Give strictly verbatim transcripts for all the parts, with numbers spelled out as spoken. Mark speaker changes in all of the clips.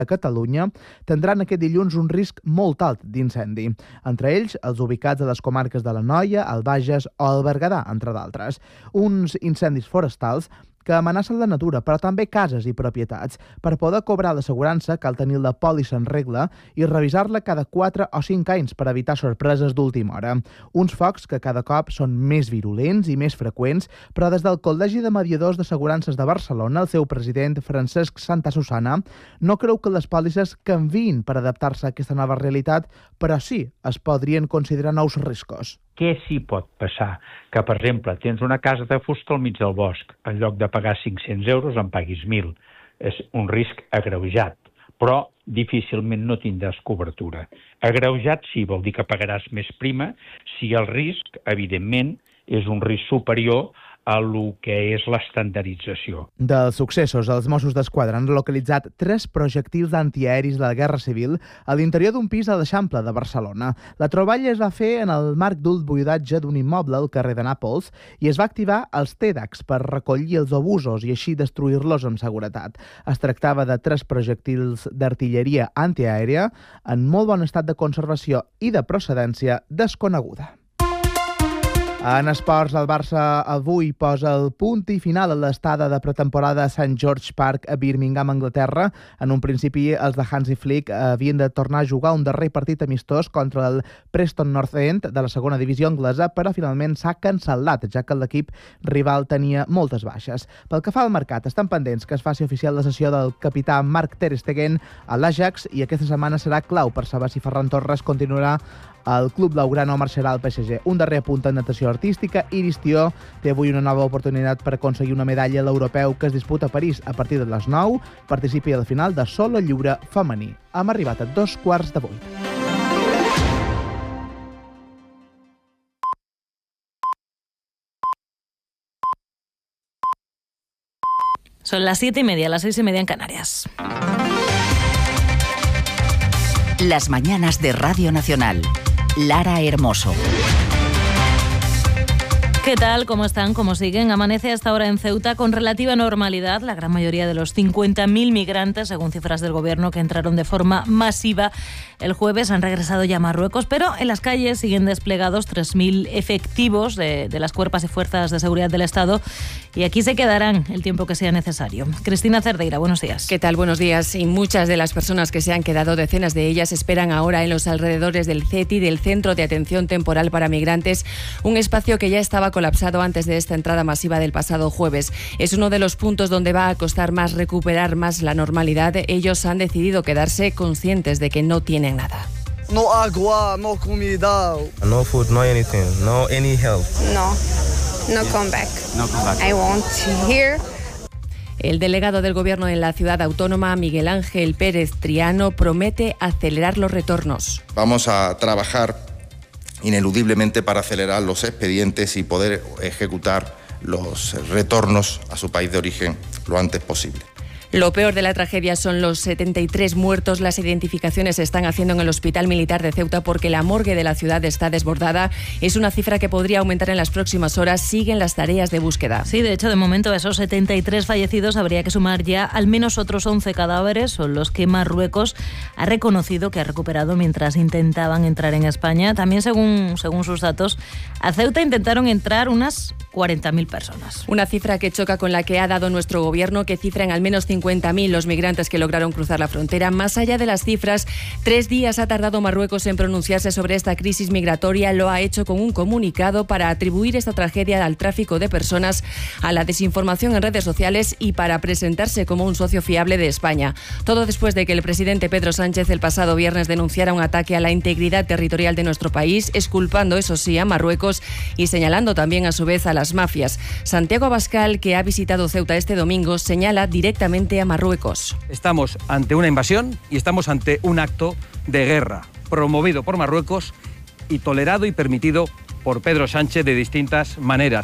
Speaker 1: a Catalunya tindran aquest dilluns un risc molt alt d'incendi. Entre ells, els ubicats a les comarques de l'Anoia, el Bages o el Berguedà, entre d'altres. Uns incendis forestals que amenacen la natura, però també cases i propietats. Per poder cobrar l'assegurança cal tenir la pòlissa en regla i revisar-la cada quatre o cinc anys per evitar sorpreses d'última hora. Uns focs que cada cop són més virulents i més freqüents, però des del Col·legi de Mediadors d'Assegurances de Barcelona, el seu president, Francesc Santasusana, no creu que les pòlisses canviïn per adaptar-se a aquesta nova realitat, però sí es podrien considerar nous riscos.
Speaker 2: Què s'hi pot passar? Que, per exemple, tens una casa de fusta al mig del bosc. En lloc de pagar cinc-cents euros, en paguis mil. És un risc agreujat, però difícilment no tindràs cobertura. Agreujat sí, vol dir que pagaràs més prima si el risc, evidentment, és un risc superior a lo que és l'estandardització.
Speaker 1: Dels successos, els Mossos d'Esquadra han localitzat tres projectils antiaeris de la Guerra Civil a l'interior d'un pis a l'Eixample de Barcelona. La troballa es va fer en el marc d'un buidatge d'un immoble al carrer de Nàpols i es va activar els T E D A Cs per recollir els obusos i així destruir-los amb seguretat. Es tractava de tres projectils d'artilleria antiaèria en molt bon estat de conservació i de procedència desconeguda. En esports, el Barça avui posa el punt i final a l'estada de pretemporada a Saint George Park a Birmingham, Anglaterra. En un principi, els de Hansi Flick havien de tornar a jugar un darrer partit amistós contra el Preston North End de la segona divisió anglesa, però finalment s'ha cancel·lat, ja que l'equip rival tenia moltes baixes. Pel que fa al mercat, estan pendents que es faci oficial la cessió del capità Marc Ter Stegen a l'Ajax i aquesta setmana serà clau per saber si Ferran Torres continuarà el club blaugrana o marxarà al P S G. Un darrer apunt en natació artística. Iris Tió té avui una nova oportunitat per aconseguir una medalla a l'europeu que es disputa a París a partir de les nou. Participi al final de solo lliure femení. Hem arribat a dos quarts de vuit.
Speaker 3: Son las siete y media, las seis y media en Canarias.
Speaker 4: Las mañanas de Radio Nacional. Lara Hermoso.
Speaker 3: ¿Qué tal? ¿Cómo están? ¿Cómo siguen? Amanece hasta ahora en Ceuta con relativa normalidad. La gran mayoría de los cincuenta mil migrantes, según cifras del gobierno, que entraron de forma masiva el jueves, han regresado ya a Marruecos, pero en las calles siguen desplegados tres mil efectivos de, de las cuerpos y fuerzas de seguridad del Estado y aquí se quedarán el tiempo que sea necesario. Cristina Cerdeira, buenos días.
Speaker 5: ¿Qué tal? Buenos días. Y muchas de las personas que se han quedado, decenas de ellas, esperan ahora en los alrededores del C E T I, del Centro de Atención Temporal para Migrantes, un espacio que ya estaba colapsado antes de esta entrada masiva del pasado jueves. Es uno de los puntos donde va a costar más recuperar más la normalidad. Ellos han decidido quedarse conscientes de que no tienen nada.
Speaker 6: No agua, no comida.
Speaker 7: No food, no anything, no any help.
Speaker 8: No, no come back.
Speaker 7: No come back.
Speaker 8: I want here.
Speaker 5: El delegado del Gobierno en la ciudad autónoma, Miguel Ángel Pérez Triano, promete acelerar los retornos.
Speaker 9: Vamos a trabajar ineludiblemente para acelerar los expedientes y poder ejecutar los retornos a su país de origen lo antes posible.
Speaker 5: Lo peor de la tragedia son los setenta y tres muertos. Las identificaciones se están haciendo en el Hospital Militar de Ceuta porque la morgue de la ciudad está desbordada. Es una cifra que podría aumentar en las próximas horas. Siguen las tareas de búsqueda.
Speaker 3: Sí, de hecho, de momento a esos setenta y tres fallecidos habría que sumar ya al menos otros once cadáveres. Son los que Marruecos ha reconocido que ha recuperado mientras intentaban entrar en España. También, según, según sus datos, a Ceuta intentaron entrar unas cuarenta mil personas.
Speaker 5: Una cifra que choca con la que ha dado nuestro gobierno, que cifra en al menos cincuenta mil los migrantes que lograron cruzar la frontera. Más allá de las cifras, tres días ha tardado Marruecos en pronunciarse sobre esta crisis migratoria. Lo ha hecho con un comunicado para atribuir esta tragedia al tráfico de personas, a la desinformación en redes sociales y para presentarse como un socio fiable de España. Todo después de que el presidente Pedro Sánchez el pasado viernes denunciara un ataque a la integridad territorial de nuestro país, exculpando, eso sí, a Marruecos y señalando también a su vez a las mafias. Santiago Abascal, que ha visitado Ceuta este domingo, señala directamente a Marruecos.
Speaker 10: Estamos ante una invasión y estamos ante un acto de guerra promovido por Marruecos y tolerado y permitido por Pedro Sánchez de distintas maneras.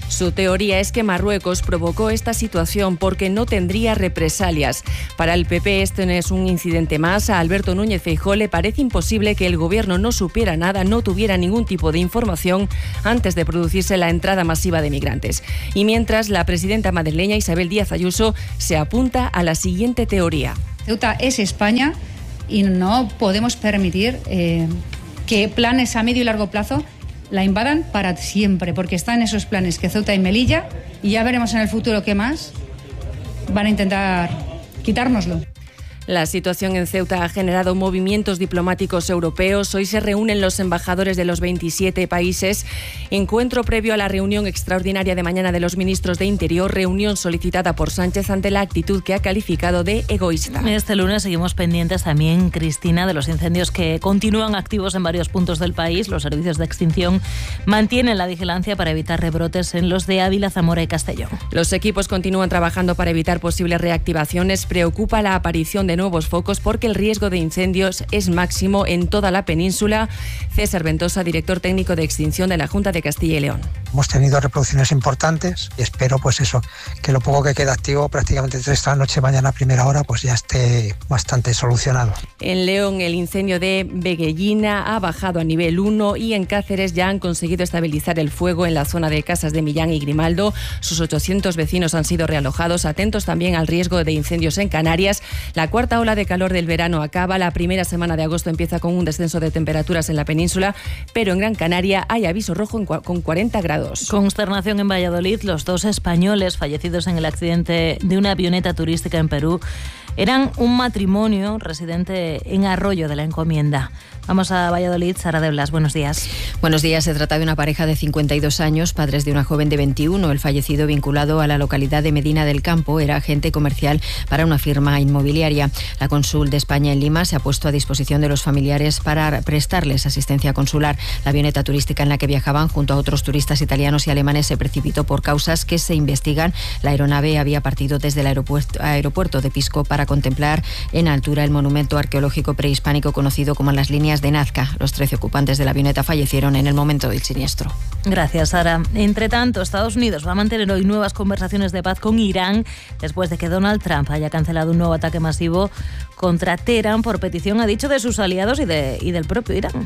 Speaker 5: Su teoría es que Marruecos provocó esta situación porque no tendría represalias. Para el P P este no es un incidente más. A Alberto Núñez Feijóo le parece imposible que el gobierno no supiera nada, no tuviera ningún tipo de información antes de producirse la entrada masiva de migrantes. Y mientras, la presidenta madrileña Isabel Díaz Ayuso se apunta a la siguiente teoría.
Speaker 11: Ceuta es España y no podemos permitir eh, que planes a medio y largo plazo la invadan para siempre, porque están esos planes que Ceuta y Melilla, y ya veremos en el futuro qué más van a intentar quitárnoslo.
Speaker 5: La situación en Ceuta ha generado movimientos diplomáticos europeos. Hoy se reúnen los embajadores de los veintisiete países. Encuentro previo a la reunión extraordinaria de mañana de los ministros de Interior, reunión solicitada por Sánchez ante la actitud que ha calificado de egoísta.
Speaker 3: Este lunes seguimos pendientes también, Cristina, de los incendios que continúan activos en varios puntos del país. Los servicios de extinción mantienen la vigilancia para evitar rebrotes en los de Ávila, Zamora y Castellón.
Speaker 5: Los equipos continúan trabajando para evitar posibles reactivaciones. Preocupa la aparición de nuevos focos porque el riesgo de incendios es máximo en toda la península. César Ventosa, director técnico de extinción de la Junta de Castilla y León.
Speaker 12: Hemos tenido reproducciones importantes y espero pues eso, que lo poco que queda activo prácticamente desde esta noche, mañana a primera hora, pues ya esté bastante solucionado.
Speaker 5: En León el incendio de Veguellina ha bajado a nivel uno y en Cáceres ya han conseguido estabilizar el fuego en la zona de Casas de Millán y Grimaldo. Sus ochocientos vecinos han sido realojados. Atentos también al riesgo de incendios en Canarias. La cuarta ola de calor del verano acaba. La primera semana de agosto empieza con un descenso de temperaturas en la península, pero en Gran Canaria hay aviso rojo en cu- con cuarenta grados.
Speaker 3: Consternación en Valladolid. Los dos españoles fallecidos en el accidente de una avioneta turística en Perú eran un matrimonio residente en Arroyo de la Encomienda. Vamos a Valladolid. Sara de Blas, buenos días.
Speaker 13: Buenos días. Se trata de una pareja de cincuenta y dos años, padres de una joven de veintiuno. El fallecido, vinculado a la localidad de Medina del Campo, era agente comercial para una firma inmobiliaria. La cónsul de España en Lima se ha puesto a disposición de los familiares para prestarles asistencia consular. La avioneta turística en la que viajaban junto a otros turistas italianos y alemanes se precipitó por causas que se investigan. La aeronave había partido desde el aeropuerto, aeropuerto de Pisco para contemplar en altura el monumento arqueológico prehispánico conocido como las líneas de Nazca. Los trece ocupantes de la avioneta fallecieron en el momento del siniestro.
Speaker 3: Gracias, Sara. Entre tanto, Estados Unidos va a mantener hoy nuevas conversaciones de paz con Irán después de que Donald Trump haya cancelado un nuevo ataque masivo contra Teherán por petición, ha dicho, de sus aliados y, de, y del propio Irán.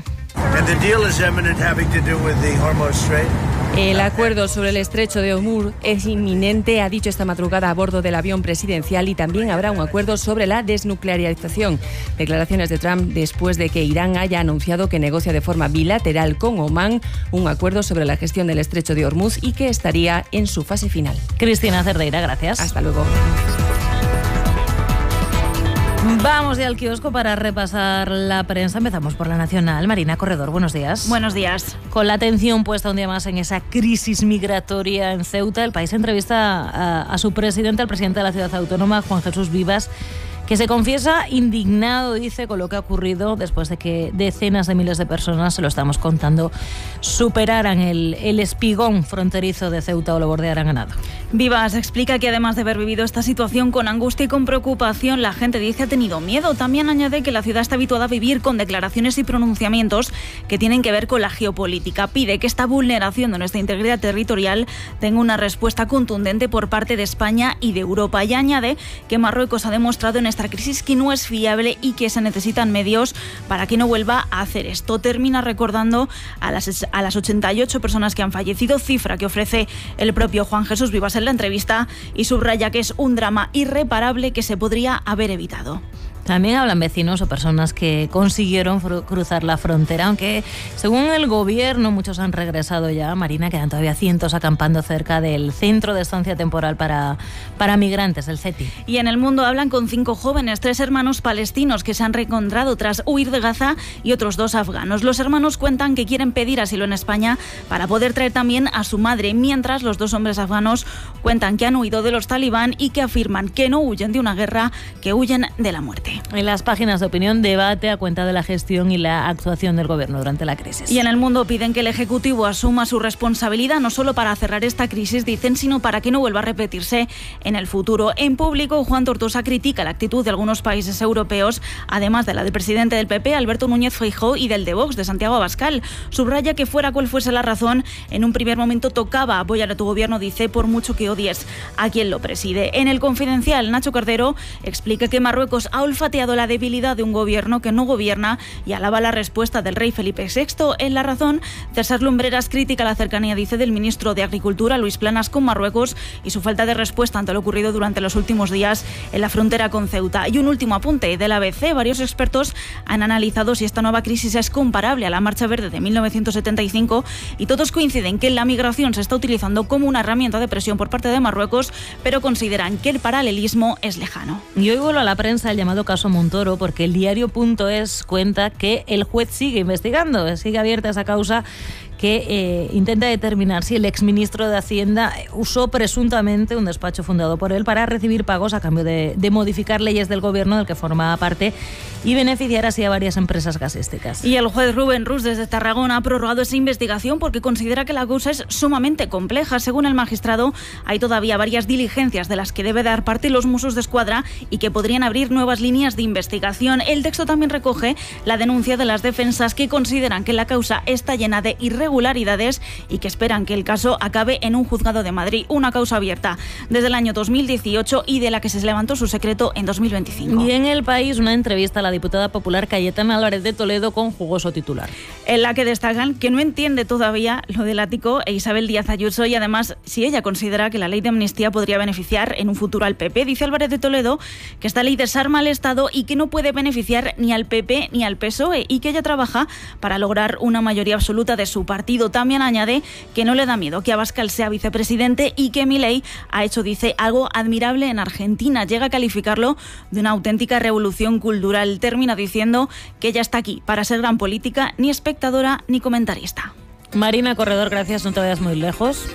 Speaker 5: El acuerdo sobre el estrecho de Hormuz es inminente, ha dicho esta madrugada a bordo del avión presidencial, y también habrá un acuerdo sobre la desnuclearización. Declaraciones de Trump después de que Irán haya anunciado que negocia de forma bilateral con Omán un acuerdo sobre la gestión del estrecho de Hormuz y que estaría en su fase final.
Speaker 3: Cristina Cerdeira, gracias.
Speaker 5: Hasta luego.
Speaker 3: Vamos ya al kiosco para repasar la prensa. Empezamos por La Nacional. Marina Corredor, buenos días.
Speaker 14: Buenos días.
Speaker 3: Con la atención puesta un día más en esa crisis migratoria en Ceuta, El País entrevista a, a su presidente, al presidente de la ciudad autónoma, Juan Jesús Vivas, que se confiesa indignado, dice, con lo que ha ocurrido después de que decenas de miles de personas, se lo estamos contando, superaran el, el espigón fronterizo de Ceuta o lo bordearan a nado.
Speaker 14: Vivas explica que además de haber vivido esta situación con angustia y con preocupación, la gente dice ha tenido miedo. También añade que la ciudad está habituada a vivir con declaraciones y pronunciamientos que tienen que ver con la geopolítica. Pide que esta vulneración de nuestra integridad territorial tenga una respuesta contundente por parte de España y de Europa. Y añade que Marruecos ha demostrado en esta crisis que no es fiable y que se necesitan medios para que no vuelva a hacer esto. Termina recordando a las, a las ochenta y ocho personas que han fallecido, cifra que ofrece el propio Juan Jesús Vivas en la entrevista, y subraya que es un drama irreparable que se podría haber evitado.
Speaker 3: También hablan vecinos o personas que consiguieron fr- cruzar la frontera, aunque según el gobierno muchos han regresado ya. Marina, quedan todavía cientos acampando cerca del Centro de Estancia Temporal para, para Migrantes, el CETI.
Speaker 14: Y en El Mundo hablan con cinco jóvenes, tres hermanos palestinos que se han reencontrado tras huir de Gaza y otros dos afganos. Los hermanos cuentan que quieren pedir asilo en España para poder traer también a su madre, mientras los dos hombres afganos cuentan que han huido de los talibán y que afirman que no huyen de una guerra, que huyen de la muerte. presidente.
Speaker 3: En las páginas de opinión, debate a cuenta de la gestión y la actuación del gobierno durante la crisis.
Speaker 14: Y en El Mundo piden que el Ejecutivo asuma su responsabilidad no solo para cerrar esta crisis, dicen, sino para que no vuelva a repetirse en el futuro. En Público, Juan Tortosa critica la actitud de algunos países europeos, además de la del presidente del P P, Alberto Núñez Feijóo, y del de Vox, de Santiago Abascal. Subraya que fuera cual fuese la razón, en un primer momento tocaba apoyar a tu gobierno, dice, por mucho que odies a quien lo preside. En El Confidencial, Nacho Cordero explica que Marruecos ha olfateado la debilidad de un gobierno que no gobierna y alaba la respuesta del rey Felipe sexto. En La Razón, César Lumbreras critica la cercanía, dice, del ministro de Agricultura, Luis Planas, con Marruecos y su falta de respuesta ante lo ocurrido durante los últimos días en la frontera con Ceuta. Y un último apunte del A B C. Varios expertos han analizado si esta nueva crisis es comparable a la Marcha Verde de mil novecientos setenta y cinco y todos coinciden que la migración se está utilizando como una herramienta de presión por parte de Marruecos, pero consideran que el paralelismo es lejano.
Speaker 3: Y hoy vuelvo a la prensa el llamado caso Montoro, porque el diario punto es cuenta que el juez sigue investigando, sigue abierta esa causa que eh, intenta determinar si el exministro de Hacienda usó presuntamente un despacho fundado por él para recibir pagos a cambio de, de modificar leyes del gobierno del que formaba parte y beneficiar así a varias empresas gasísticas.
Speaker 14: Y el juez Rubén Rus desde Tarragona ha prorrogado esa investigación porque considera que la causa es sumamente compleja. Según el magistrado, hay todavía varias diligencias de las que debe dar parte los Mossos d'Esquadra y que podrían abrir nuevas líneas de investigación. El texto también recoge la denuncia de las defensas, que consideran que la causa está llena de irregularidades y que esperan que el caso acabe en un juzgado de Madrid, una causa abierta desde el año dos mil dieciocho y de la que se levantó su secreto en dos mil veinticinco.
Speaker 3: Y en El País, una entrevista a la diputada popular Cayetana Álvarez de Toledo con jugoso titular,
Speaker 14: en la que destacan que no entiende todavía lo del ático e Isabel Díaz Ayuso, y además si ella considera que la ley de amnistía podría beneficiar en un futuro al P P. Dice Álvarez de Toledo que esta ley desarma al Estado y que no puede beneficiar ni al P P ni al P S O E, y que ella trabaja para lograr una mayoría absoluta de su partido. También añade que no le da miedo que Abascal sea vicepresidente y que Milei ha hecho, dice, algo admirable en Argentina. Llega a calificarlo de una auténtica revolución cultural. Termina diciendo que ella está aquí para ser gran política, ni espectadora ni comentarista.
Speaker 3: Marina Corredor, gracias, no te vayas muy lejos.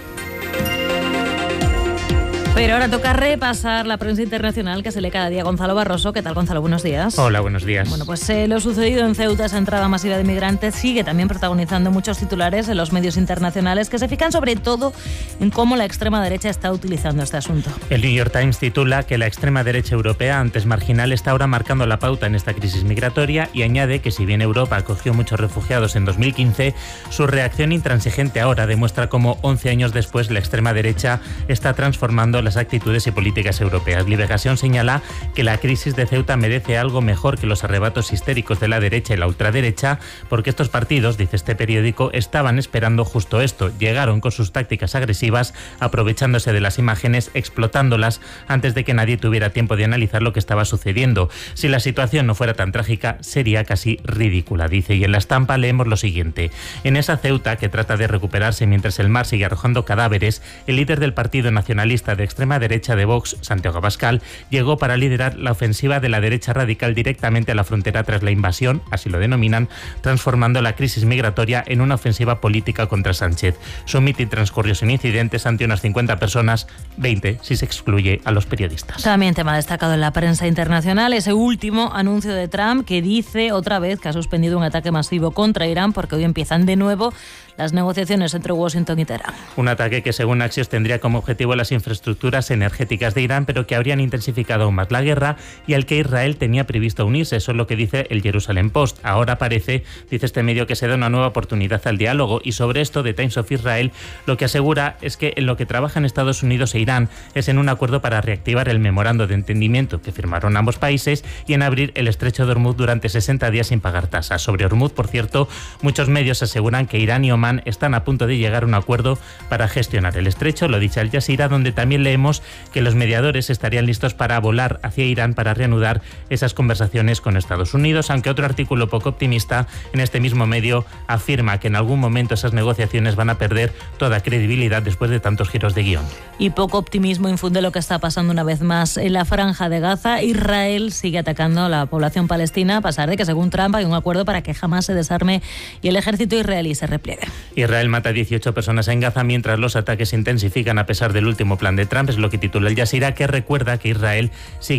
Speaker 3: Pero ahora toca repasar la prensa internacional que se lee cada día. Gonzalo Barroso, ¿qué tal, Gonzalo? Buenos días.
Speaker 15: Hola, buenos días.
Speaker 3: Bueno, pues eh, lo sucedido en Ceuta, esa entrada masiva de migrantes, sigue también protagonizando muchos titulares en los medios internacionales que se fijan sobre todo en cómo la extrema derecha está utilizando este asunto.
Speaker 15: El New York Times titula que la extrema derecha europea, antes marginal, está ahora marcando la pauta en esta crisis migratoria, y añade que si bien Europa acogió muchos refugiados en dos mil quince, su reacción intransigente ahora demuestra cómo once años después la extrema derecha está transformando las actitudes y políticas europeas. Liberación señala que la crisis de Ceuta merece algo mejor que los arrebatos histéricos de la derecha y la ultraderecha, porque estos partidos, dice este periódico, estaban esperando justo esto. Llegaron con sus tácticas agresivas, aprovechándose de las imágenes, explotándolas antes de que nadie tuviera tiempo de analizar lo que estaba sucediendo. Si la situación no fuera tan trágica, sería casi ridícula, dice. Y en la estampa leemos lo siguiente: en esa Ceuta que trata de recuperarse mientras el mar sigue arrojando cadáveres, el líder del Partido Nacionalista de extrema derecha de Vox, Santiago Abascal, llegó para liderar la ofensiva de la derecha radical directamente a la frontera tras la invasión, así lo denominan, transformando la crisis migratoria en una ofensiva política contra Sánchez. Su mitin transcurrió sin incidentes ante unas cincuenta personas, veinte si se excluye a los periodistas.
Speaker 3: También tema destacado en la prensa internacional, ese último anuncio de Trump, que dice otra vez que ha suspendido un ataque masivo contra Irán, porque hoy empiezan de nuevo las negociaciones entre Washington y Teherán.
Speaker 15: Un ataque que, según Axios, tendría como objetivo las infraestructuras energéticas de Irán, pero que habrían intensificado aún más la guerra, y al que Israel tenía previsto unirse. Eso es lo que dice el Jerusalem Post. Ahora parece, dice este medio, que se da una nueva oportunidad al diálogo, y sobre esto The Times of Israel lo que asegura es que en lo que trabajan Estados Unidos e Irán es en un acuerdo para reactivar el memorando de entendimiento que firmaron ambos países y en abrir el estrecho de Hormuz durante sesenta días sin pagar tasas. Sobre Hormuz, por cierto, muchos medios aseguran que Irán y Omán están a punto de llegar a un acuerdo para gestionar el estrecho. Lo dice Al Jazeera, donde también leemos que los mediadores estarían listos para volar hacia Irán para reanudar esas conversaciones con Estados Unidos, aunque otro artículo poco optimista en este mismo medio afirma que en algún momento esas negociaciones van a perder toda credibilidad después de tantos giros de guión.
Speaker 3: Y poco optimismo infunde lo que está pasando una vez más en la Franja de Gaza. Israel sigue atacando a la población palestina, a pesar de que, según Trump, hay un acuerdo para que jamás se desarme y el ejército israelí se repliegue.
Speaker 15: Israel mata a dieciocho personas en Gaza mientras los ataques se intensifican a pesar del último plan de Trump, es lo que titula el Jazeera, que recuerda que Israel sigue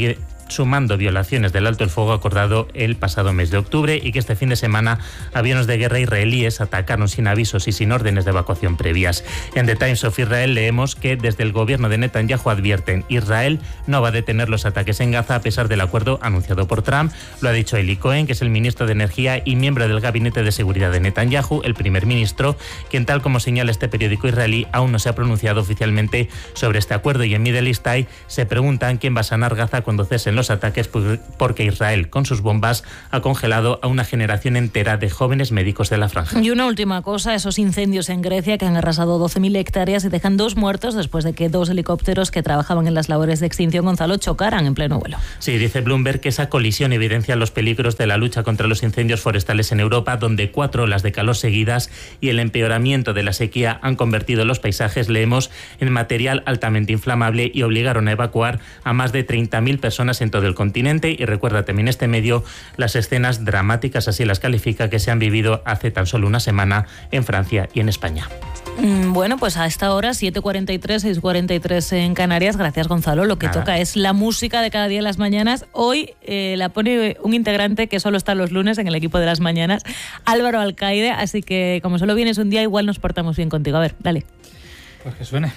Speaker 15: sumando violaciones del alto el fuego acordado el pasado mes de octubre y que este fin de semana aviones de guerra israelíes atacaron sin avisos y sin órdenes de evacuación previas. En The Times of Israel leemos que desde el gobierno de Netanyahu advierten: Israel no va a detener los ataques en Gaza a pesar del acuerdo anunciado por Trump. Lo ha dicho Eli Cohen, que es el ministro de Energía y miembro del gabinete de seguridad de Netanyahu, el primer ministro, quien, tal como señala este periódico israelí, aún no se ha pronunciado oficialmente sobre este acuerdo. Y en Middle East Eye se preguntan quién va a sanar Gaza cuando cesen los ataques, porque Israel con sus bombas ha congelado a una generación entera de jóvenes médicos de la franja.
Speaker 3: Y una última cosa, esos incendios en Grecia que han arrasado doce mil hectáreas y dejan dos muertos después de que dos helicópteros que trabajaban en las labores de extinción, Gonzalo, chocaran en pleno vuelo.
Speaker 15: Sí, dice Bloomberg que esa colisión evidencia los peligros de la lucha contra los incendios forestales en Europa, donde cuatro olas de calor seguidas y el empeoramiento de la sequía han convertido los paisajes, leemos, en material altamente inflamable y obligaron a evacuar a más de treinta mil personas en todo el continente. Y recuerda también este medio las escenas dramáticas, así las califica, que se han vivido hace tan solo una semana en Francia y en España.
Speaker 3: Bueno, pues a esta hora, siete cuarenta y tres, seis cuarenta y tres en Canarias. Gracias, Gonzalo. Lo que Nada. toca es la música de cada día en las mañanas. Hoy eh, la pone un integrante que solo está los lunes en el equipo de las mañanas, Álvaro Alcaide. Así que, como solo vienes un día, igual nos portamos bien contigo. A ver, dale.
Speaker 16: Pues que suene.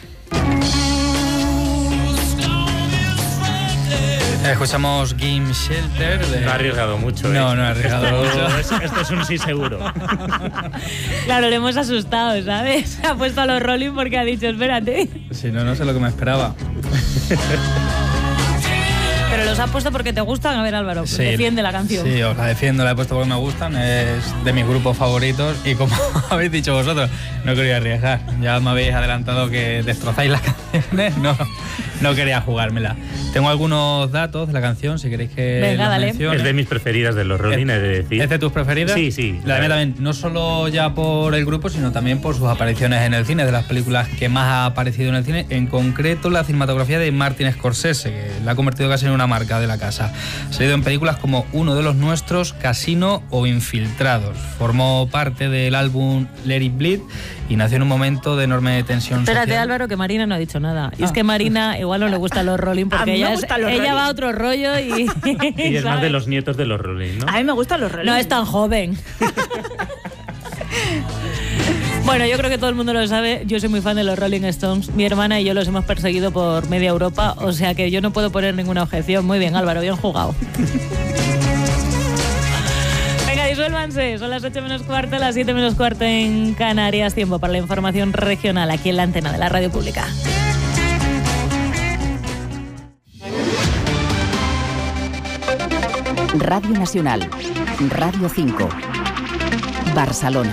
Speaker 16: Escuchamos Game Shelter. De...
Speaker 15: No ha arriesgado mucho, ¿eh?
Speaker 16: No, no ha arriesgado
Speaker 15: esto,
Speaker 16: mucho.
Speaker 15: Esto, esto es un sí seguro.
Speaker 3: Claro, le hemos asustado, ¿sabes? Ha puesto a los Rolling porque ha dicho, espérate.
Speaker 16: Sí, no, no sé lo que me esperaba.
Speaker 3: Pero los has puesto porque te gustan. A ver, Álvaro, pues sí, defiende la canción.
Speaker 16: Sí, os la defiendo, la he puesto porque me gustan. Es de mis grupos favoritos y, como habéis dicho vosotros, no quería arriesgar. Ya me habéis adelantado que destrozáis las canciones. No, no quería jugármela. Tengo algunos datos de la canción, si queréis que
Speaker 3: Venga,
Speaker 16: los
Speaker 3: dale.
Speaker 16: mencione.
Speaker 15: Es de mis preferidas de los Rolling, he de decir.
Speaker 16: ¿Es de tus preferidas?
Speaker 15: Sí, sí.
Speaker 16: La mía también, no solo ya por el grupo, sino también por sus apariciones en el cine, de las películas que más ha aparecido en el cine, en concreto la cinematografía de Martin Scorsese, que la ha convertido casi en una marca de la casa. Ha salido en películas como Uno de los Nuestros, Casino o Infiltrados. Formó parte del álbum Let It Bleed y nació en un momento de enorme tensión
Speaker 3: Espérate,
Speaker 16: social.
Speaker 3: Álvaro, que Marina no ha dicho nada. Y
Speaker 16: Ah.
Speaker 3: es que Marina igual no le gustan los Rolling porque
Speaker 14: A mí me
Speaker 3: ella, es-
Speaker 14: gustan los
Speaker 3: ella
Speaker 14: Rolling.
Speaker 3: va a otro rollo y...
Speaker 15: Y es más
Speaker 3: ¿sabes?
Speaker 15: de los nietos de los Rolling, ¿no?
Speaker 14: A mí me gustan los Rolling.
Speaker 3: No es tan joven. Bueno, yo creo que todo el mundo lo sabe. Yo soy muy fan de los Rolling Stones. Mi hermana y yo los hemos perseguido por media Europa, o sea que yo no puedo poner ninguna objeción. Muy bien, Álvaro, bien jugado. Venga, disuélvanse. Son las ocho menos cuarto, las siete menos cuarto en Canarias. Tiempo para la información regional aquí en la antena de la Radio Pública.
Speaker 4: Radio Nacional, Radio cinco, Barcelona.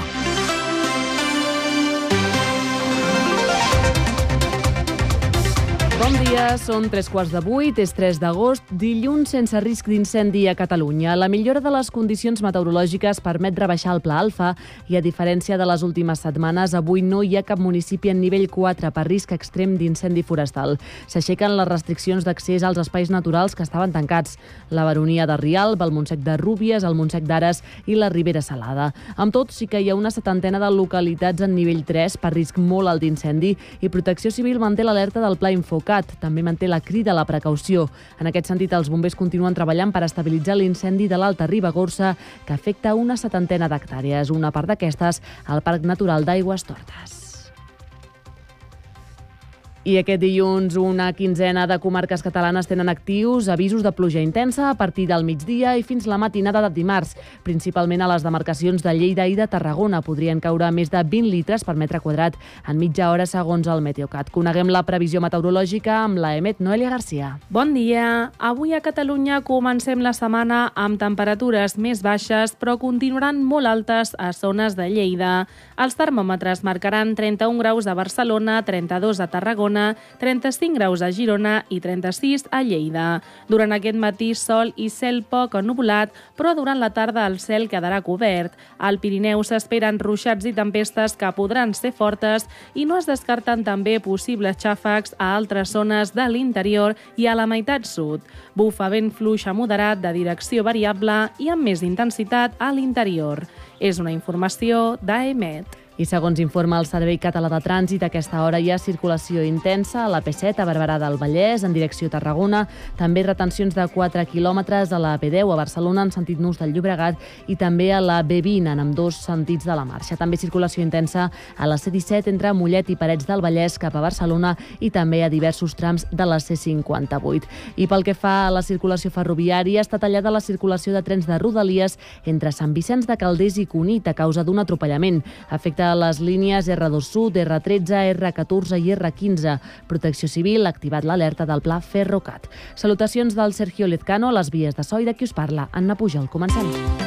Speaker 17: Bon dia, són tres quarts de vuit, és tres d'agost, dilluns sense risc d'incendi a Catalunya. La millora de les condicions meteorològiques permet rebaixar el pla alfa i, a diferència de les últimes setmanes, avui no hi ha cap municipi en nivell quatre per risc extrem d'incendi forestal. S'aixequen les restriccions d'accés als espais naturals que estaven tancats: la Baronia de Rialb, el Montsec de Rúbies, el Montsec d'Ares i la Ribera Salada. Amb tot, sí que hi ha una setantena de localitats en nivell tres per risc molt alt d'incendi i Protecció Civil manté l'alerta del Pla Infocat. També manté la crida a la precaució. En aquest sentit, els bombers continuen treballant per estabilitzar l'incendi de l'Alta Ribagorça, que afecta una setantena d'hectàrees, una part d'aquestes al Parc Natural d'Aigües Tortes. I aquest dilluns una quinzena de comarques catalanes tenen actius avisos de pluja intensa a partir del migdia i fins la matinada de dimarts. Principalment a les demarcacions de Lleida i de Tarragona podrien caure més de vint litres per metre quadrat en mitja hora, segons el Meteocat. Coneguem la previsió meteorològica amb la Emet Noelia Garcia.
Speaker 18: Bon dia. Avui a Catalunya comencem la setmana amb temperatures més baixes, però continuaran molt altes a zones de Lleida. Els termòmetres marcaran trenta-un graus a Barcelona, trenta-dos a Tarragona, trenta-cinc graus a Girona i trenta-sis a Lleida. Durant aquest matí, sol i cel poc ennuvolat, però durant la tarda el cel quedarà cobert. Al Pirineu s'esperen ruixats i tempestes que podran ser fortes i no es descarten també possibles xàfecs a altres zones de l'interior i a la meitat sud. Bufa vent fluix a moderat de direcció variable i amb més intensitat a l'interior. És una informació d'A E M E T.
Speaker 17: I segons informa el Servei Català de Trànsit, a aquesta hora hi ha circulació intensa a la P set a Barberà del Vallès, en direcció a Tarragona, també retencions de quatre quilòmetres a la P deu a Barcelona en sentit Nus del Llobregat i també a la B vint en ambdós sentits de la marxa. També circulació intensa a la C disset entre Mollet i Parets del Vallès cap a Barcelona i també a diversos trams de la C cinquanta-vuit. I pel que fa a la circulació ferroviària, està tallada la circulació de trens de Rodalies entre Sant Vicenç de Calders i Cunit a causa d'un atropellament. Afecta les línies R dos Sud, R tretze, R catorze i R quinze. Protecció Civil ha activat l'alerta del pla Ferrocat. Salutacions del Sergio Lezcano a les vies de so i de qui us parla, Anna Pujol. Comencem.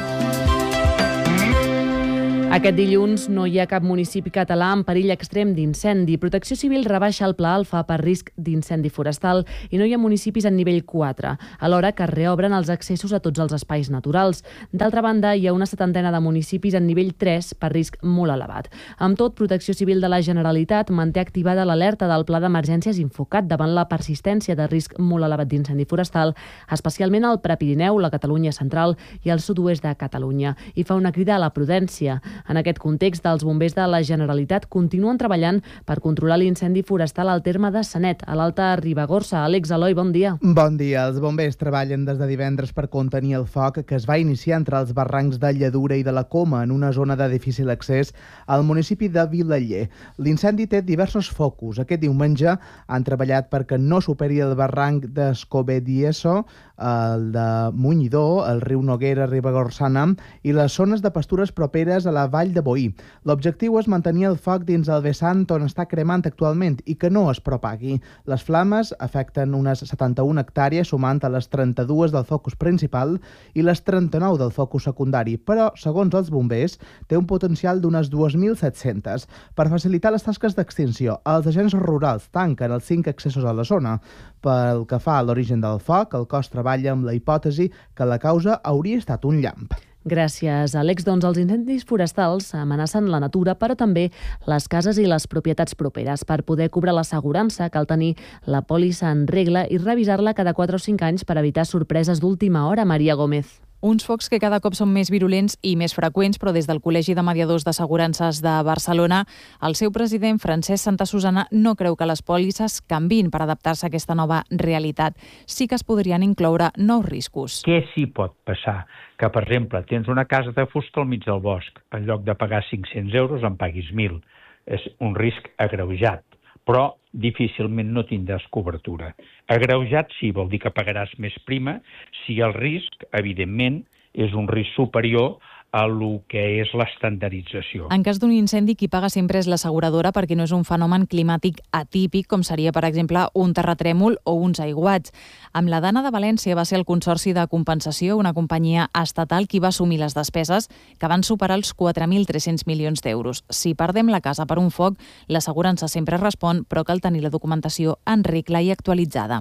Speaker 17: Aquest dilluns no hi ha cap municipi català en perill extrem d'incendi. Protecció Civil rebaixa el Pla Alfa per risc d'incendi forestal i no hi ha municipis en nivell quatre, alhora que es reobren els accessos a tots els espais naturals. D'altra banda, hi ha una setantena de municipis en nivell tres per risc molt elevat. Amb tot, Protecció Civil de la Generalitat manté activada l'alerta del Pla d'Emergències Infocat davant la persistència de risc molt elevat d'incendi forestal, especialment al Prepirineu, la Catalunya central i el sud-oest de Catalunya, i fa una crida a la prudència. En aquest context, els bombers de la Generalitat continuen treballant per controlar l'incendi forestal al terme de Sanet, a l'Alta Ribagorça. Àlex Eloi, bon dia.
Speaker 1: Bon dia. Els bombers treballen des de divendres per contenir el foc que es va iniciar entre els barrancs de Lledura i de la Coma, en una zona de difícil accés al municipi de Vilaller. L'incendi té diversos focus. Aquest diumenge han treballat perquè no superi el barranc d'Escobedieso, el de Munyidó, el riu Noguera Ribagorçana i les zones de pastures properes a la Vall de Boí. L'objectiu és mantenir el foc dins el vessant on està cremant actualment i que no es propagui. Les flames afecten unes setanta-una hectàrees, sumant a les trenta-dues del focus principal i les trenta-nou del focus secundari, però, segons els bombers, té un potencial d'unes dos mil set-centes. Per facilitar les tasques d'extinció, els agents rurals tanquen els cinc accessos a la zona. Pel que fa a l'origen del foc, el cos treballa amb la hipòtesi que la causa hauria estat un llamp.
Speaker 17: Gràcies, Àlex. Doncs els incendis forestals amenacen la natura, però també les cases i les propietats properes. Per poder cobrar l'assegurança cal tenir la pòlissa en regla i revisar-la cada quatre o cinc anys per evitar sorpreses d'última hora. Maria Gómez.
Speaker 19: Uns focs que cada cop són més virulents i més freqüents, però des del Col·legi de Mediadors d'Assegurances de Barcelona, el seu president, Francesc Santasusana, no creu que les pòlisses canviïn per adaptar-se a aquesta nova realitat. Sí que es podrien incloure nous riscos.
Speaker 2: Què s'hi pot passar? Que, per exemple, tens una casa de fusta al mig del bosc. En lloc de pagar cinc-cents euros, en paguis mil. És un risc agreujat, però difícilment no tindràs cobertura. Agreujat sí, vol dir que pagaràs més prima si el risc, evidentment, és un risc superior a lo que és l'estandardització.
Speaker 19: En cas d'un incendi, qui paga sempre és l'asseguradora perquè no és un fenomen climàtic atípic, com seria, per exemple, un terratrèmol o uns aiguats. Amb la Dana de València va ser el Consorci de Compensació, una companyia estatal, qui va assumir les despeses, que van superar els quatre mil tres-cents milions d'euros. Si perdem la casa per un foc, l'assegurança sempre respon, però cal tenir la documentació en regla i actualitzada.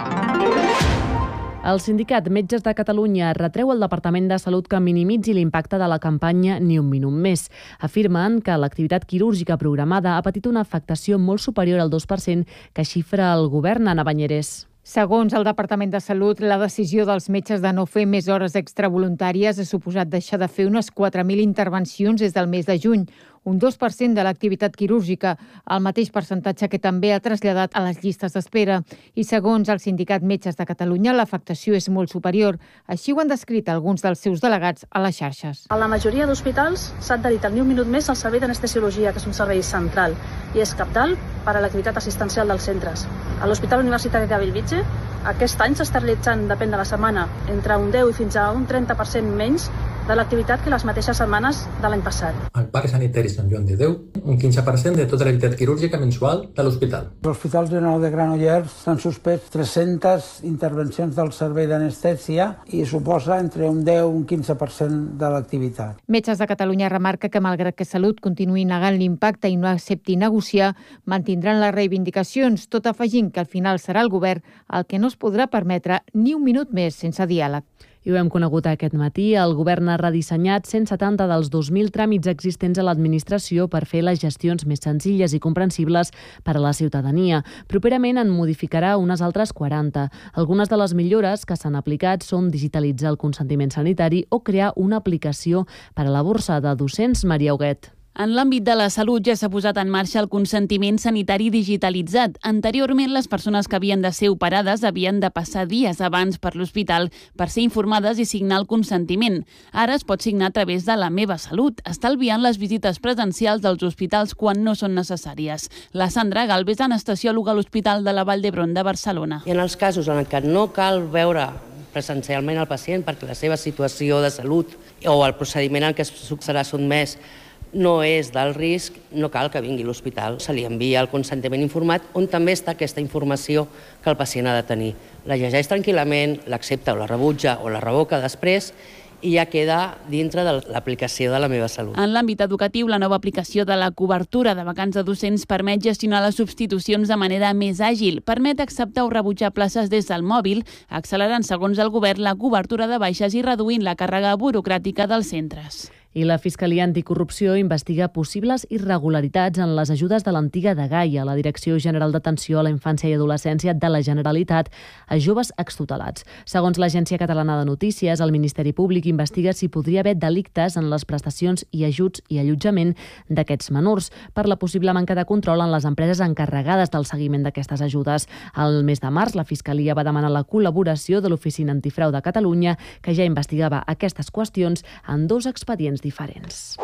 Speaker 17: El sindicat Metges de Catalunya retreu al Departament de Salut que minimitzi l'impacte de la campanya Ni un minut més. Afirmen que l'activitat quirúrgica programada ha patit una afectació molt superior al dos per cent que xifra el govern. Ana Banyeres.
Speaker 20: Segons el Departament de Salut, la decisió dels metges de no fer més hores extravoluntàries ha suposat deixar de fer unes quatre mil intervencions des del mes de juny, un dos per cent de l'activitat quirúrgica, el mateix percentatge que també ha traslladat a les llistes d'espera. I segons el Sindicat Metges de Catalunya, l'afectació és molt superior. Així ho han descrit alguns dels seus delegats a les xarxes.
Speaker 21: A la majoria d'hospitals s'ha adherit al Ni un minut més al servei d'anestesiologia, que és un servei central i és cabdal per a l'activitat assistencial dels centres. A l'Hospital Universitari de Bellvitge, aquest any s'està realitzant, depèn de la setmana, entre un deu i fins a un trenta per cent menys de l'activitat que les mateixes setmanes de l'any passat.
Speaker 22: Al Parc Sanitari Sant Joan de Déu, un quinze per cent de tota l'activitat quirúrgica mensual de l'hospital.
Speaker 23: Els hospitals de Nou de Granollers s'han suspès tres-centes intervencions del servei d'anestèsia i suposa entre un deu i un quinze per cent de l'activitat.
Speaker 20: Metges de Catalunya remarca que malgrat que Salut continuï negant l'impacte i no accepti negociar, mantindran les reivindicacions, tot afegint que al final serà el govern el que no es podrà permetre ni un minut més sense diàleg.
Speaker 17: I ho hem conegut aquest matí. El govern ha redissenyat cent setanta dels dos mil tràmits existents a l'administració per fer les gestions més senzilles i comprensibles per a la ciutadania. Properament en modificarà unes altres quaranta. Algunes de les millores que s'han aplicat són digitalitzar el consentiment sanitari o crear una aplicació per a la borsa de docents. Maria Huguet.
Speaker 6: En l'àmbit de la salut ja s'ha posat en marxa el consentiment sanitari digitalitzat. Anteriorment, les persones que havien de ser operades havien de passar dies abans per l'hospital per ser informades i signar el consentiment. Ara es pot signar a través de La Meva Salut, estalviant les visites presencials dels hospitals quan no són necessàries. La Sandra Galvez, anestesiòloga a l'Hospital de la Vall d'Hebron de Barcelona.
Speaker 7: I en els casos en què no cal veure presencialment el pacient perquè la seva situació de salut o el procediment al que serà sotmès no és d'alt risc, no cal que vingui a l'hospital. Se li envia el consentiment informat on també està aquesta informació que el pacient ha de tenir. La llegeix tranquil·lament, l'accepta o la rebutja o la revoca després i ja queda dintre de l'aplicació de La Meva Salut.
Speaker 6: En l'àmbit educatiu, la nova aplicació de la cobertura de vacants de docents permet gestionar les substitucions de manera més àgil. Permet acceptar o rebutjar places des del mòbil, accelerant, segons el govern, la cobertura de baixes i reduint la càrrega burocràtica dels centres.
Speaker 17: I la Fiscalia Anticorrupció investiga possibles irregularitats en les ajudes de l'antiga Dgaia, la Direcció General d'Atenció a la Infància i Adolescència de la Generalitat, a joves extutelats. Segons l'Agència Catalana de Notícies, el Ministeri Públic investiga si podria haver delictes en les prestacions i ajuts i allotjament d'aquests menors per la possible manca de control en les empreses encarregades del seguiment d'aquestes ajudes. Al mes de març, la Fiscalia va demanar la col·laboració de l'Oficina Antifrau de Catalunya, que ja investigava aquestes qüestions en dos expedients diferents.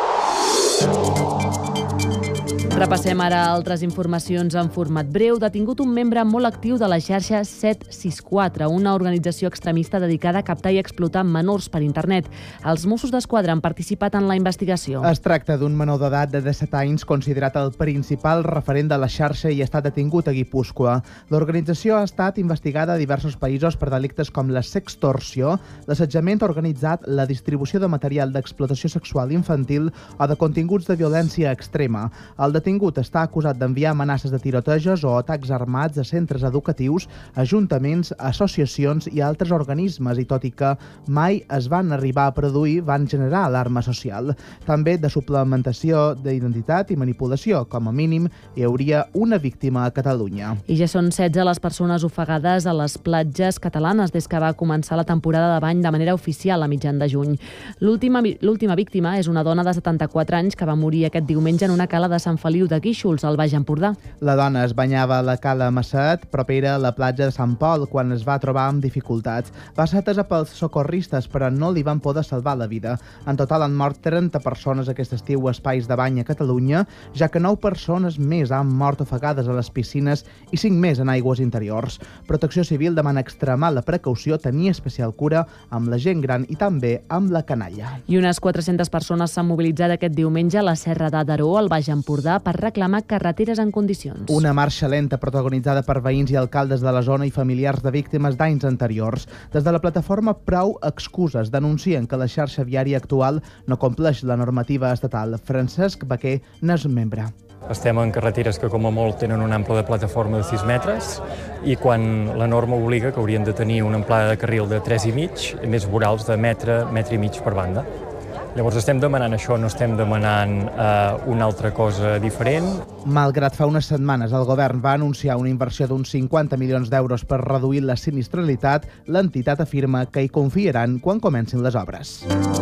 Speaker 17: Repassem ara altres informacions en format breu. Detingut un membre molt actiu de la xarxa set sis quatre, una organització extremista dedicada a captar i explotar menors per internet. Els Mossos d'Esquadra han participat en la investigació.
Speaker 1: Es tracta d'un menor d'edat de disset anys considerat el principal referent de la xarxa i està detingut a Guipúscoa. L'organització ha estat investigada a diversos països per delictes com la sextorsió, l'assetjament organitzat, la distribució de material d'explotació sexual infantil o de continguts de violència extrema. El detingut està acusat d'enviar amenaces de tirotejos o atacs armats a centres educatius, ajuntaments, associacions i altres organismes, i tot i que mai es van arribar a produir, van generar alarma social. També de suplementació d'identitat i manipulació. Com a mínim, hi hauria una víctima a Catalunya.
Speaker 17: I ja són setze les persones ofegades a les platges catalanes des que va començar la temporada de bany de manera oficial a mitjan de juny. L'última l'última víctima és una dona de setanta-quatre anys que va morir aquest diumenge en una cala de Sant Feliu de Guíxols, al Baix Empordà.
Speaker 1: La dona es banyava a la cala Masset, propera a la platja de Sant Pol, quan es va trobar amb dificultats. Va ser atesa pels socorristes, però no li van poder salvar la vida. En total han mort trenta persones aquest estiu a espais de bany a Catalunya, ja que nou persones més han mort ofegades a les piscines i cinc més en aigües interiors. Protecció Civil demana extremar la precaució, tenir especial cura amb la gent gran i també amb la canalla.
Speaker 17: I unes quatre-centes persones s'han mobilitzat aquest diumenge a la Serra de Daró, al Baix Empordà, per reclamar carreteres en condicions.
Speaker 1: Una marxa lenta protagonitzada per veïns i alcaldes de la zona i familiars de víctimes d'anys anteriors. Des de la plataforma Prou Excuses denuncien que la xarxa viària actual no compleix la normativa estatal. Francesc Baquer n'és membre.
Speaker 8: Estem en carreteres que com a molt tenen una amplada de plataforma de sis metres i quan la norma obliga que haurien de tenir una amplada de carril de tres i mig, més vorals de metre, metre i mig per banda. Llavors estem demanant això, no estem demanant eh, una altra cosa diferent.
Speaker 1: Malgrat fa unes setmanes el govern va anunciar una inversió d'uns cinquanta milions d'euros per reduir la sinistralitat, l'entitat afirma que hi confiaran quan comencin les obres.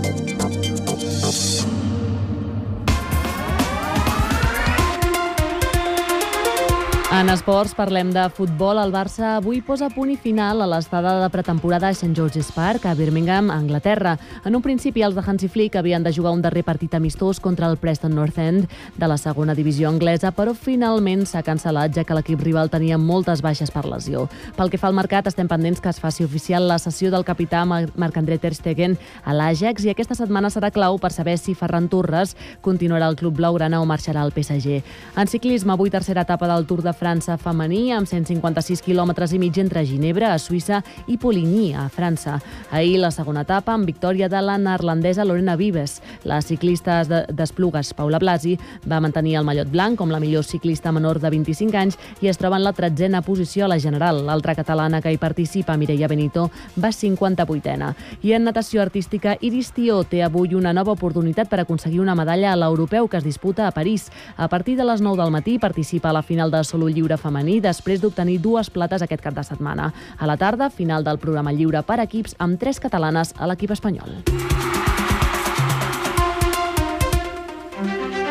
Speaker 17: En esports parlem de futbol. El Barça avui posa punt i final a l'estada de pretemporada a Saint George's Park, a Birmingham, Anglaterra. En un principi, els de Hansi Flick havien de jugar un darrer partit amistós contra el Preston North End de la segona divisió anglesa, però finalment s'ha cancel·lat, ja que l'equip rival tenia moltes baixes per lesió. Pel que fa al mercat, estem pendents que es faci oficial la cessió del capità Marc-André ter Stegen a l'Ajax, i aquesta setmana serà clau per saber si Ferran Torres continuarà al club blaugrana o marxarà al P S G. En ciclisme, avui tercera etapa del Tour de França femení, amb cent cinquanta-sis quilòmetres i mig entre Ginebra, a Suïssa, i Poligny, a França. Ahir, la segona etapa, amb victòria de la neerlandesa Lorena Vives. La ciclista d'Esplugues, Paula Blasi, va mantenir el mallot blanc com la millor ciclista menor de vint-i-cinc anys i es troba en la tretzena posició a la general. L'altra catalana que hi participa, Mireia Benito, va cinquanta-vuitena. I en natació artística, Iris Tió té avui una nova oportunitat per aconseguir una medalla a l'europeu que es disputa a París. A partir de les nou del matí participa a la final de solo lliure femení, després d'obtenir dues plates aquest cap de setmana. A la tarda, final del programa lliure per equips amb tres catalanes a l'equip espanyol.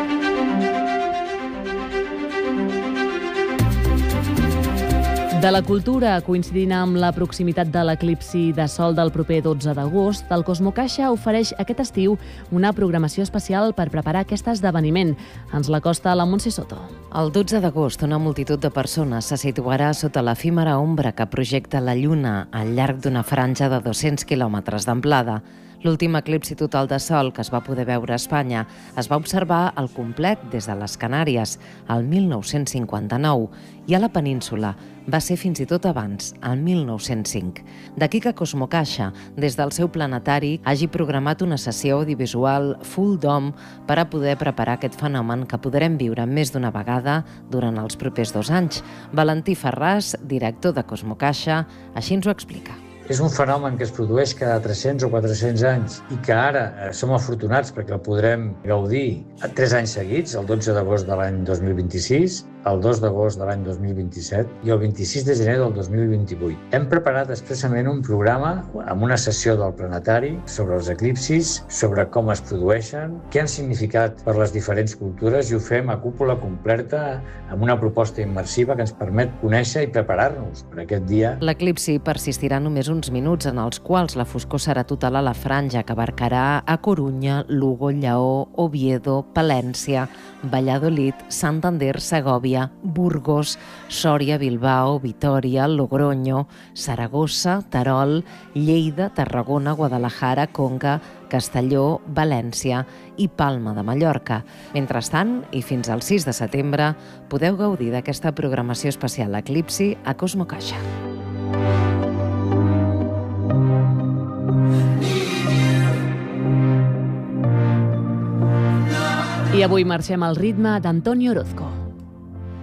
Speaker 17: De la cultura, coincidint amb la proximitat de l'eclipsi de sol del proper dotze d'agost, el Cosmocaixa ofereix aquest estiu una programació especial per preparar aquest esdeveniment. Ens la costa la Montse Soto.
Speaker 9: El dotze d'agost, una multitud de persones se situarà sota l'efímera ombra que projecta la Lluna al llarg d'una franja de dos-cents quilòmetres d'amplada. L'últim eclipsi total de sol que es va poder veure a Espanya es va observar al complet des de les Canàries, el mil nou-cents cinquanta-nou, i a la península va ser fins i tot abans, el mil nou-cents cinc. D'aquí que Cosmocaixa, des del seu planetari, hagi programat una sessió audiovisual full dome per a poder preparar aquest fenomen que podrem viure més d'una vegada durant els propers dos anys. Valentí Ferràs, director de Cosmocaixa, així ens ho explica.
Speaker 10: És un fenomen que es produeix cada tres-cents o quatre-cents anys i que ara eh, som afortunats perquè el podrem gaudir tres anys seguits, el dotze d'agost de l'any dos mil vint-i-sis, el dos d'agost de l'any dos mil vint-i-set i el vint-i-sis de gener del dos mil vint-i-vuit. Hem preparat expressament un programa amb una sessió del planetari sobre els eclipsis, sobre com es produeixen, què han significat per les diferents cultures, i ho fem a cúpula completa amb una proposta immersiva que ens permet conèixer i preparar-nos per aquest dia.
Speaker 9: L'eclipsi persistirà només uns minuts, en els quals la foscor serà total a la franja que abarcarà a Corunya, Lugo, Lleó, Oviedo, Palència, Valladolid, Santander, Segòvia, Burgos, Sòria, Bilbao, Vitòria, Logroño, Saragossa, Terol, Lleida, Tarragona, Guadalajara, Conca, Castelló, València i Palma de Mallorca. Mentrestant, i fins al sis de setembre, podeu gaudir d'aquesta programació especial Eclipsi a Cosmocaixa.
Speaker 17: I avui marxem al ritme d'Antonio Orozco.